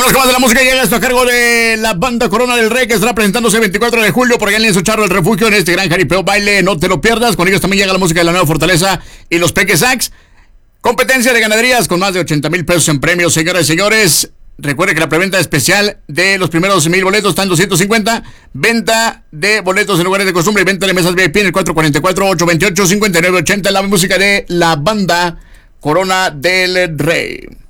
Seguimos con más de la música. Llega esto a cargo de la banda Corona del Rey, que estará presentándose el 24 de julio por allá en Lienzo Charro del Refugio, en este gran jaripeo baile. No te lo pierdas. Con ellos también llega la música de la Nueva Fortaleza y los Peques Sax. Competencia de ganaderías con más de 80,000 pesos en premios, señoras y señores. Recuerde que la preventa especial de los primeros 12,000 boletos está en 250. Venta de boletos en lugares de costumbre y venta de mesas VIP en el 444-828-5980. La música de la banda Corona del Rey.